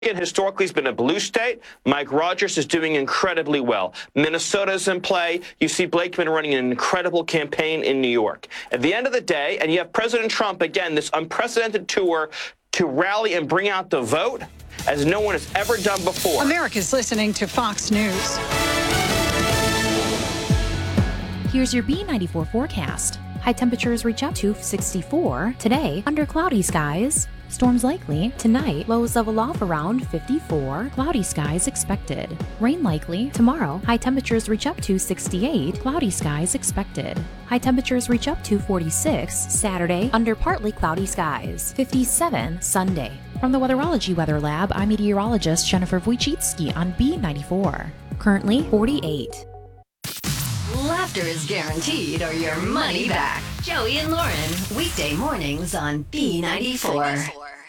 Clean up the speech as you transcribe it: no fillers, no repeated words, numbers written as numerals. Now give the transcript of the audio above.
historically has been a blue state. Mike Rogers is doing incredibly well. Minnesota's in play. You see Blakeman running an incredible campaign in New York. At the end of the day, and you have President Trump, again, this unprecedented tour to rally and bring out the vote as no one has ever done before. America's listening to Fox News. Here's your B94 forecast. High temperatures reach up to 64 today under cloudy skies. Storms likely tonight, lows level off around 54, cloudy skies expected. Rain likely tomorrow, high temperatures reach up to 68, cloudy skies expected. High temperatures reach up to 46 Saturday under partly cloudy skies, 57 Sunday. From the Weatherology Weather Lab, I'm meteorologist Jennifer Wojcicki on B94. Currently 48. Laughter is guaranteed or your money back. Joey and Lauren, weekday mornings on B94.